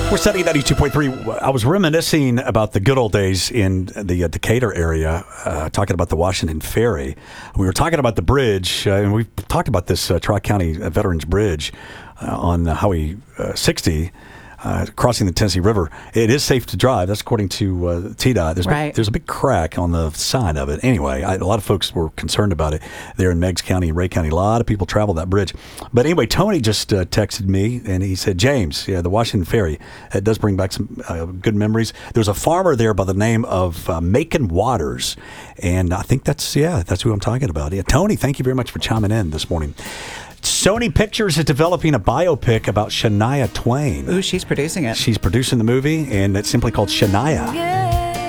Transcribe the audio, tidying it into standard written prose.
We're studying 92.3. I was reminiscing about the good old days in the Decatur area, talking about the Washington Ferry. We were talking about the bridge, and we've talked about this Tri-County Veterans Bridge on Highway 60. Crossing the Tennessee River. It is safe to drive. That's according to TDOT. There's a big crack on the side of it. Anyway, a lot of folks were concerned about it there in Meigs County and Ray County. A lot of people travel that bridge. But anyway, Tony just texted me, and he said, James, the Washington Ferry, it does bring back some good memories. There's a farmer there by the name of Macon Waters, and I think that's who I'm talking about. Yeah, Tony, thank you very much for chiming in this morning. Sony Pictures is developing a biopic about Shania Twain. Ooh, she's producing it. She's producing the movie, and it's simply called Shania.